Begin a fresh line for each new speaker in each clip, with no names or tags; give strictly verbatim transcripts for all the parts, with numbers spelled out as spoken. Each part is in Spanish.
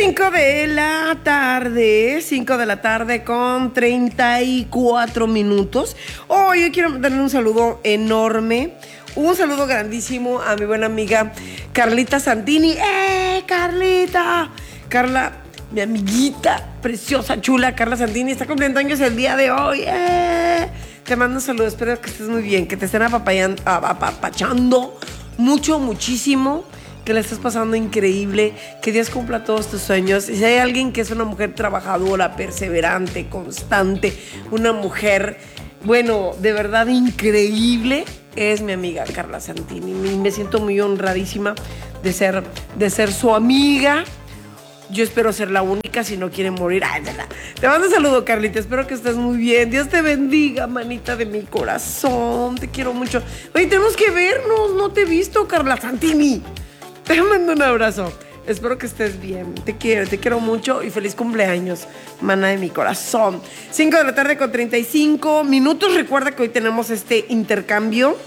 Cinco de la tarde, cinco de la tarde con treinta y cuatro minutos. Hoy yo quiero darle un saludo enorme, un saludo grandísimo a mi buena amiga Carlita Santini. ¡Eh, Carlita! Carla, mi amiguita preciosa, chula, Carla Santini, está cumpliendo años el día de hoy. ¡Eh! Te mando un saludo, espero que estés muy bien, que te estén apapayando, apapachando mucho, muchísimo, que le estés pasando increíble, que Dios cumpla todos tus sueños. Y si hay alguien que es una mujer trabajadora, perseverante, constante, una mujer, bueno, de verdad increíble, es mi amiga Carla Santini. Y me siento muy honradísima de ser, de ser su amiga. Yo espero ser la única si no quieren morir. Ay, te mando un saludo, Carlita. Espero que estés muy bien. Dios te bendiga, manita de mi corazón. Te quiero mucho. Oye, tenemos que vernos. No te he visto, Carla Santini. Te mando un abrazo. Espero que estés bien. Te quiero, te quiero mucho y feliz cumpleaños, mana de mi corazón. cinco de la tarde con treinta y cinco minutos. Recuerda que hoy tenemos este intercambio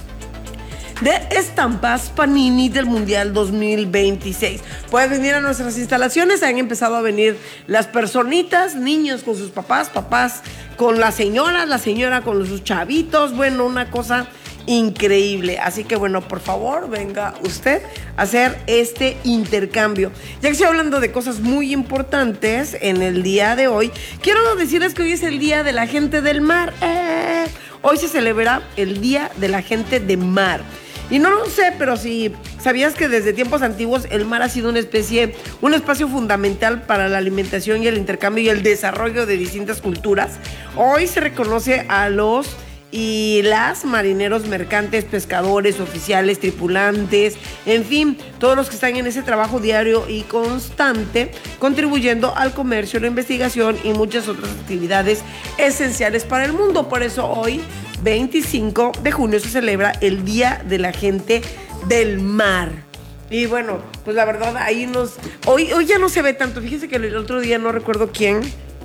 de estampas Panini del Mundial dos mil veintiséis. Puedes venir a nuestras instalaciones. Han empezado a venir las personitas, niños con sus papás, papás con las señoras, la señora con sus chavitos. Bueno, una cosa increíble. Así que bueno, por favor, venga usted a hacer este intercambio. Ya que estoy hablando de cosas muy importantes en el día de hoy, quiero decirles que hoy es el Día de la Gente del Mar. Eh, hoy se celebra el Día de la Gente de Mar. Y no lo sé, pero si sabías que desde tiempos antiguos el mar ha sido una especie, un espacio fundamental para la alimentación y el intercambio y el desarrollo de distintas culturas. Hoy se reconoce a los y las marineros mercantes, pescadores, oficiales, tripulantes, en fin, todos los que están en ese trabajo diario y constante, contribuyendo al comercio, la investigación y muchas otras actividades esenciales para el mundo. Por eso hoy, veinticinco de junio, se celebra el Día de la Gente del Mar. Y bueno, pues la verdad, ahí nos... Hoy, hoy ya no se ve tanto. Fíjense que el otro día no recuerdo quién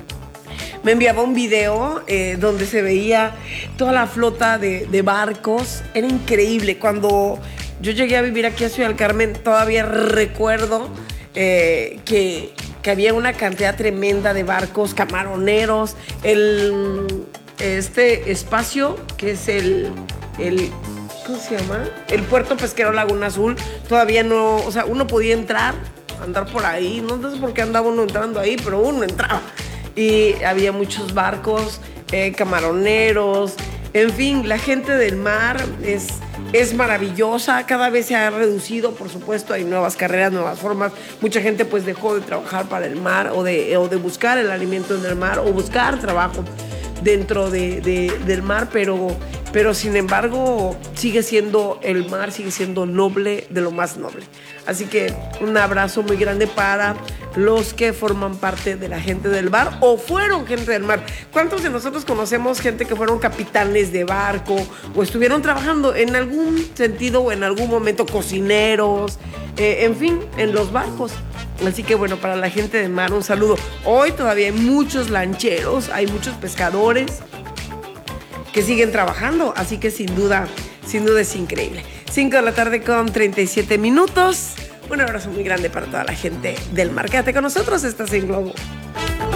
me enviaba un video eh, donde se veía toda la flota de, de barcos. Era increíble. Cuando yo llegué a vivir aquí a Ciudad del Carmen, todavía recuerdo eh, que, que había una cantidad tremenda de barcos camaroneros. El, este espacio que es el, el... ¿cómo se llama? El puerto pesquero Laguna Azul. Todavía no... O sea, uno podía entrar, andar por ahí. No sé por qué andaba uno entrando ahí, pero uno entraba. Y había muchos barcos, eh, camaroneros, en fin, la gente del mar es, es maravillosa, cada vez se ha reducido, por supuesto, hay nuevas carreras, nuevas formas, mucha gente pues dejó de trabajar para el mar o de, o de buscar el alimento en el mar o buscar trabajo dentro de, de, del mar, pero, pero sin embargo sigue siendo el mar, sigue siendo noble de lo más noble. Así que un abrazo muy grande para los que forman parte de la gente del mar o fueron gente del mar. ¿Cuántos de nosotros conocemos gente que fueron capitanes de barco o estuvieron trabajando en algún sentido o en algún momento cocineros, eh, en fin, en los barcos? Así que bueno, para la gente del mar un saludo. Hoy todavía hay muchos lancheros, hay muchos pescadores que siguen trabajando, así que sin duda, sin duda es increíble. cinco de la tarde con treinta y siete minutos. Un abrazo muy grande para toda la gente del mar. Quédate con nosotros, estás en Globo.